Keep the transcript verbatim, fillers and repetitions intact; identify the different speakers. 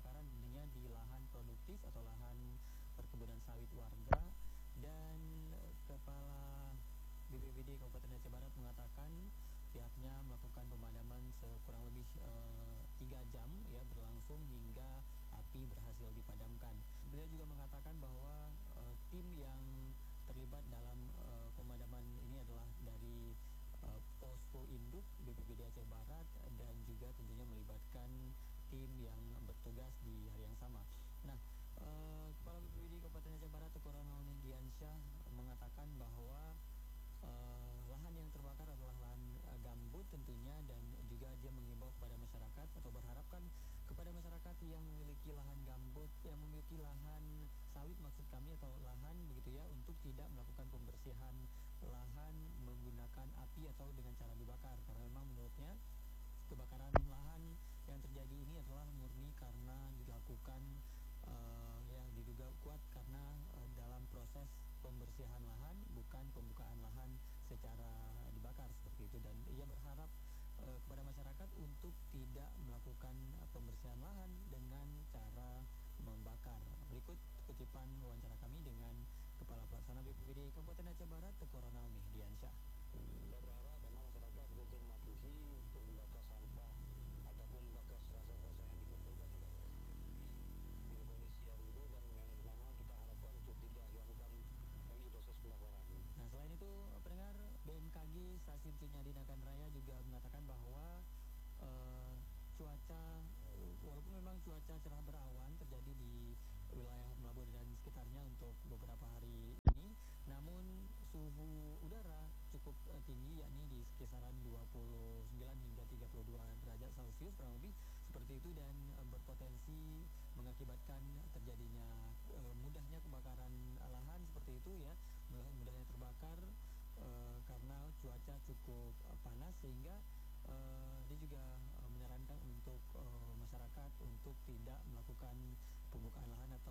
Speaker 1: kebakaran tentunya di lahan produktif atau lahan perkebunan sawit warga. Dan eh, Kepala B P B D Kabupaten Aceh Barat mengatakan pihaknya melakukan pemadaman sekurang lebih eh, tiga jam ya berlangsung hingga api berhasil dipadamkan. Beliau juga mengatakan bahwa eh, tim yang terlibat dalam eh, pemadaman ini adalah dari eh, Posko Induk B P B D Aceh Barat dan juga tentunya melibatkan tim yang bertugas di hari yang sama. Nah, eh, Kepala B P B D Kabupaten Aceh Barat Teku Ronald Diansyah mengatakan bahwa eh, lahan yang terbakar adalah lahan eh, gambut tentunya, dan juga dia mengimbau kepada masyarakat atau berharapkan kepada masyarakat yang memiliki lahan gambut, yang memiliki lahan sawit maksud kami atau lahan begitu ya, untuk tidak melakukan pembersihan lahan menggunakan api atau dengan cara dibakar, karena memang menurutnya kebakaran lahan yang terjadi ini adalah murni karena dilakukan uh, yang diduga kuat karena uh, dalam proses pembersihan lahan, bukan pembukaan lahan secara dibakar seperti itu. Dan ia berharap uh, kepada masyarakat untuk tidak melakukan uh, pembersihan lahan dengan cara membakar. Berikut kutipan wawancara kami dengan Kepala Pelaksana B P B D Kabupaten Aceh Barat Teku Ronald Mihdiansyah.
Speaker 2: Saya berharap memang masyarakat rutin mematuhi membakar sampah ataupun membakar rasa-rasa yang dikumpulkan juga di kepolisian itu, dan yang pertama kita harapkan untuk tidak dilakukan lagi proses pembakaran.
Speaker 1: Nah, selain itu pendengar, B M K G Stasiun Cinyadi Nagan Raya juga mengatakan bahwa uh, cuaca walaupun memang cuaca cerah berawan terjadi di wilayah Melabuh dan sekitarnya untuk beberapa hari ini, namun suhu udara cukup uh, tinggi, yakni di kisaran dua puluh sembilan hingga tiga puluh dua derajat Celcius kurang lebih seperti itu, dan uh, berpotensi mengakibatkan terjadinya uh, mudahnya kebakaran lahan seperti itu ya, mudahnya terbakar uh, karena cuaca cukup uh, panas, sehingga Uh, dia juga uh, menyarankan untuk uh, masyarakat untuk tidak melakukan pembukaan lahan